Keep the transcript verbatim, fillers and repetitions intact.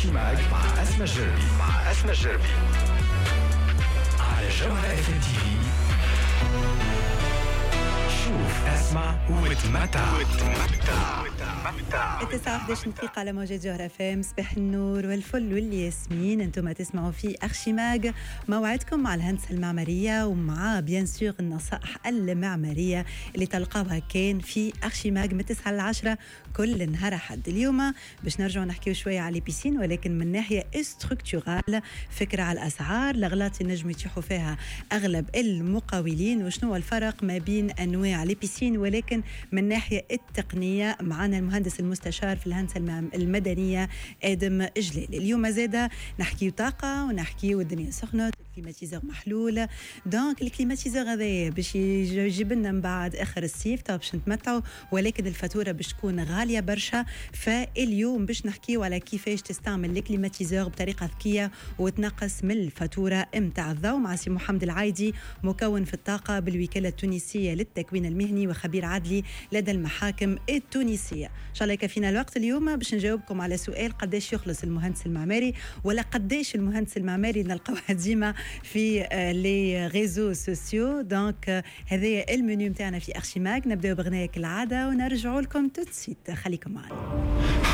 أرشيماغ مع أسماء الجربي مع أسماء الجربي على جوهرة اف ام تي في. شوف اسمع وتمتع وتمتع التسعة وحداش دقيقة على موجة جوهرة فام. صباح النور والفل والياسمين. انتم تسمعوا في أرشيماغ، موعدكم مع الهندسة المعمارية ومع بيان سور النصائح المعمارية اللي تلقاوها كان في أرشيماغ من تسعة لعشرة كل نهار أحد. اليوم باش نرجعوا نحكيو شوية على البيسين، ولكن من ناحية استركتورال، فكرة على الأسعار، الأغلاط اللي نجم يتيحوا فيها أغلب المقاولين، وشنو هو الفرق ما بين أنواع البيسين، ولكن من ناحية التقنية معنا المهندس المستشار في الهندسة المدنية آدم جلال. اليوم زادة نحكيو طاقة ونحكيو الدنيا سخنة، الكليماتيزور محلول. دونك الكليماتيزور هذا باش يجيب لنا من بعد اخر الصيف طاب باش نتمتعوا، ولكن الفاتوره باش تكون غاليه برشا. فاليوم باش نحكيو على كيفاش تستعمل الكليماتيزور بطريقه ذكيه وتنقص من الفاتوره نتاع الضوء مع سي محمد العايدي، مكون في الطاقه بالوكاله التونسيه للتكوين المهني وخبير عدلي لدى المحاكم التونسيه. ان شاء الله يكفينا الوقت اليوم باش نجاوبكم على سؤال قداش يخلص المهندس المعماري، ولا قداش المهندس المعماري نلقاوها ديما في لي ريزو سوسيو. دونك هذا المنيو متاعنا في أرشيماغ. نبداو بغناية كالعادة ونرجعوا لكم توت سويت، خليكم معنا.